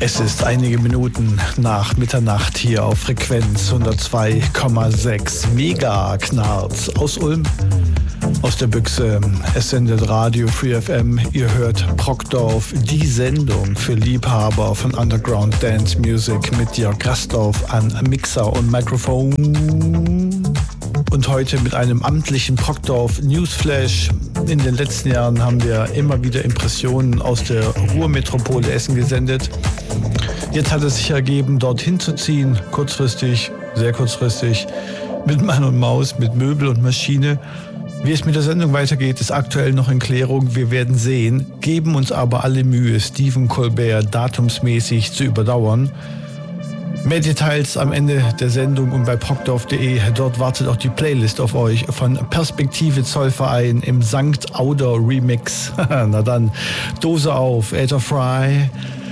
Es ist einige Minuten nach Mitternacht hier auf Frequenz 102,6 Mega Knarz aus Ulm, aus der Büchse. Es sendet Radio Free FM. Ihr hört Brockdorf, die Sendung für Liebhaber von Underground Dance Music mit Jörg Grasdorf an Mixer und Mikrofon. Und heute mit einem amtlichen Brockdorf Newsflash. In den letzten Jahren haben wir immer wieder Impressionen aus der Ruhrmetropole Essen gesendet. Jetzt hat es sich ergeben, dorthin zu ziehen, kurzfristig, sehr kurzfristig, mit Mann und Maus, mit Möbel und Maschine. Wie es mit der Sendung weitergeht, ist aktuell noch in Klärung. Wir werden sehen, geben uns aber alle Mühe, Stephen Colbert datumsmäßig zu überdauern. Mehr Details am Ende der Sendung und bei brockdorf.de. Dort wartet auch die Playlist auf euch von Perspektive Zollverein im St. Auder Remix. Na dann, Dose auf, Äther Fry.